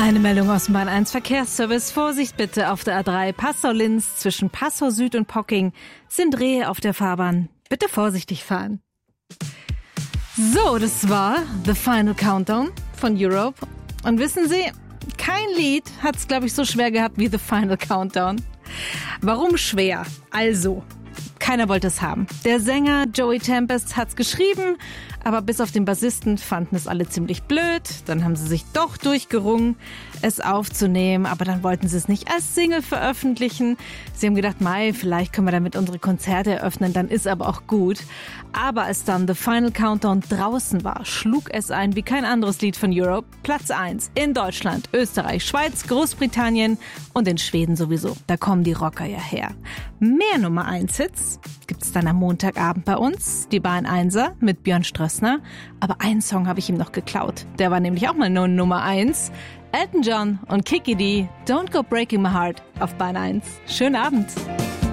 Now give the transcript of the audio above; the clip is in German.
Eine Meldung aus dem Bahn 1 Verkehrsservice. Vorsicht bitte auf der A3 Passau-Linz zwischen Passau Süd und Pocking sind Rehe auf der Fahrbahn. Bitte vorsichtig fahren. So, das war The Final Countdown von Europe. Und wissen Sie, kein Lied hat es, glaube ich, so schwer gehabt wie The Final Countdown. Warum schwer? Also, keiner wollte es haben. Der Sänger Joey Tempest hat's geschrieben, aber bis auf den Bassisten fanden es alle ziemlich blöd. Dann haben sie sich doch durchgerungen, es aufzunehmen, aber dann wollten sie es nicht als Single veröffentlichen. Sie haben gedacht, vielleicht können wir damit unsere Konzerte eröffnen, dann ist aber auch gut. Aber als dann The Final Countdown draußen war, schlug es ein wie kein anderes Lied von Europe. Platz 1 in Deutschland, Österreich, Schweiz, Großbritannien und in Schweden sowieso. Da kommen die Rocker ja her. Mehr Nummer 1 Hits gibt's dann am Montagabend bei uns, die Bahn 1er mit Björn Strössner. Aber einen Song habe ich ihm noch geklaut. Der war nämlich auch mal nur Nummer 1. Elton John und Kiki D, Don't Go Breaking My Heart auf Bahn 1. Schönen Abend.